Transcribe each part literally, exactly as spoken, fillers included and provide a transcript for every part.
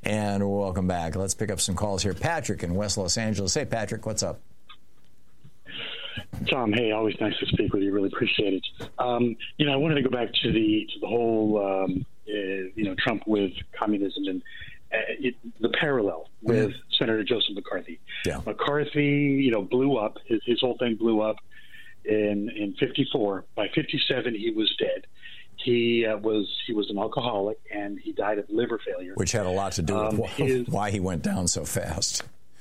And welcome back. Let's pick up some calls here. Patrick in West Los Angeles. Hey, Patrick, what's up? Tom, hey, always nice to speak with you. Really appreciate it. Um, you know, I wanted to go back to the to the whole, um, uh, you know, Trump with communism and uh, it, the parallel with mm-hmm. Senator Joseph McCarthy. Yeah. McCarthy, you know, blew up. His his whole thing blew up in in fifty-four. By fifty-seven, he was dead. He uh, was he was an alcoholic, and he died of liver failure, which had a lot to do with um, why, his, why he went down so fast.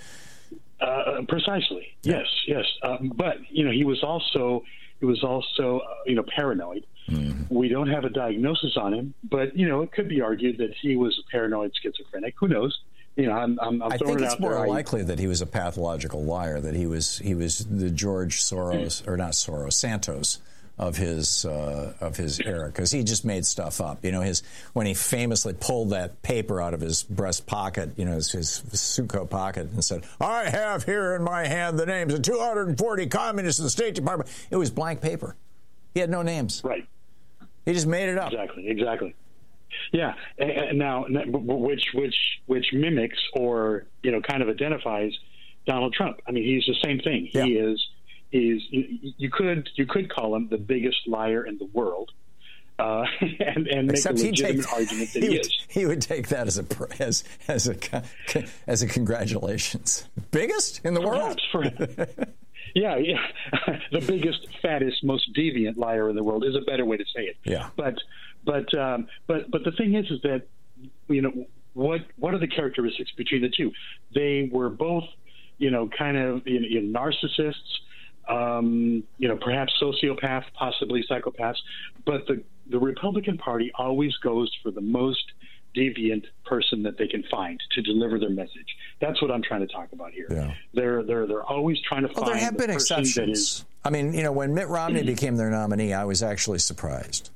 Uh, precisely, yes, yes. Um, but you know, he was also he was also uh, you know paranoid. Mm-hmm. We don't have a diagnosis on him, but you know, it could be argued that he was a paranoid schizophrenic. Who knows? You know, I'm, I'm, I'm I throwing think it it's out more there. likely I, that he was a pathological liar. That he was he was the George Soros or not Soros Santos of his uh, of his era, because he just made stuff up. You know, his when he famously pulled that paper out of his breast pocket, you know, his, his suit coat pocket, and said, "I have here in my hand the names of two hundred forty communists in the State Department." It was blank paper. He had no names. Right. He just made it up. Exactly. Exactly. Yeah. And now, which which which mimics or you know kind of identifies Donald Trump. I mean, he's the same thing. Yeah. He is. Is you could you could call him the biggest liar in the world, uh, and and make Except a legitimate take, argument that he, he would, is. He would take that as a as as a as a congratulations. Biggest in the Perhaps world. For, yeah, yeah, the biggest, fattest, most deviant liar in the world is a better way to say it. Yeah, but but um, but but the thing is, is that you know what what are the characteristics between the two? They were both you know kind of you know, you know, narcissists. Um, you know, perhaps sociopath, possibly psychopaths, but the, the Republican Party always goes for the most deviant person that they can find to deliver their message. That's what I'm trying to talk about here. Yeah. They're they're they're always trying to well, find. There have the been exceptions. That is, I mean, you know, when Mitt Romney became their nominee, I was actually surprised.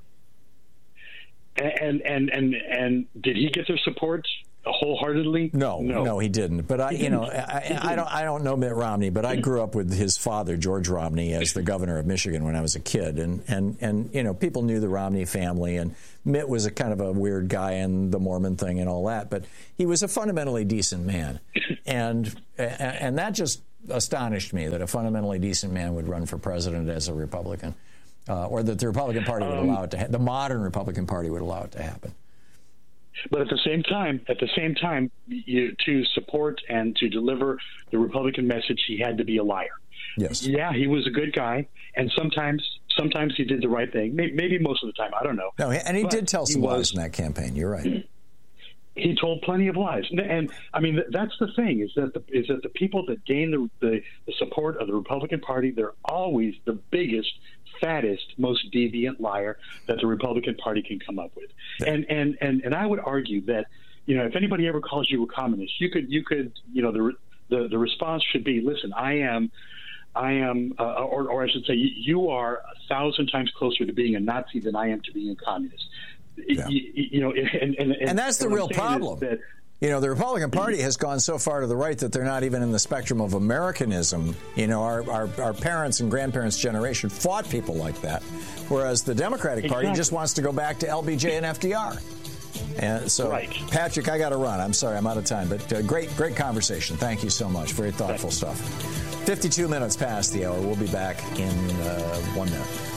And and and and did he get their support wholeheartedly? No, no, no, he didn't. But I, you know, I, I don't, I don't know Mitt Romney, but I grew up with his father, George Romney, as the governor of Michigan when I was a kid, and and and you know, people knew the Romney family, and Mitt was a kind of a weird guy and the Mormon thing and all that, but he was a fundamentally decent man, and and that just astonished me that a fundamentally decent man would run for president as a Republican, uh, or that the Republican Party would allow it to, ha- the modern Republican Party would allow it to happen. But at the same time, at the same time, you, to support and to deliver the Republican message, he had to be a liar. Yes. Yeah, he was a good guy, and sometimes, sometimes he did the right thing. Maybe, maybe most of the time, I don't know. No, and he but did tell some was, lies in that campaign. You're right. He told plenty of lies, and, and I mean that's the thing is that the, is that the people that gain the, the the support of the Republican Party, they're always the biggest, fattest, most deviant liar that the Republican Party can come up with. Yeah. And, and and and I would argue that, you know, if anybody ever calls you a communist, you could you could you know the the, the response should be, listen, I am I am uh, or or I should say you are a thousand times closer to being a Nazi than I am to being a communist. Yeah. You, you know, and, and, and, and that's the real problem. That, you know, the Republican Party has gone so far to the right that they're not even in the spectrum of Americanism. You know, our, our, our parents and grandparents' generation fought people like that, whereas the Democratic Party exactly. just wants to go back to L B J and F D R. And so, right. Patrick, I got to run. I'm sorry, I'm out of time. But uh, great, great conversation. Thank you so much. Very thoughtful stuff. fifty-two minutes past the hour. We'll be back in uh, one minute.